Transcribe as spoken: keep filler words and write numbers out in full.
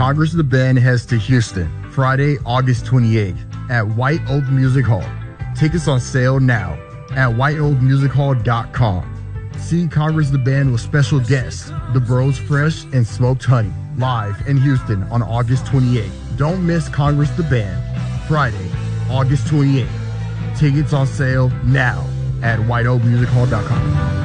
Congress the Band heads to Houston Friday, August twenty-eighth at White Oak Music Hall. Tickets on sale now at white oak music hall dot com. See Congress the Band with special guests, The Bros Fresh and Smoked Honey, live in Houston on August twenty-eighth. Don't miss Congress the Band, Friday, August twenty-eighth. Tickets on sale now at white oak music hall dot com.